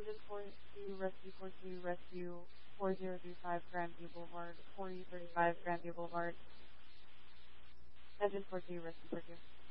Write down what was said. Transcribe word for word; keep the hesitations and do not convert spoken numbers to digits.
Engine four two, Rescue four two, Rescue four zero three five, Grandview Boulevard, forty thirty-five, Grandview Boulevard. Engine four two, Rescue four two.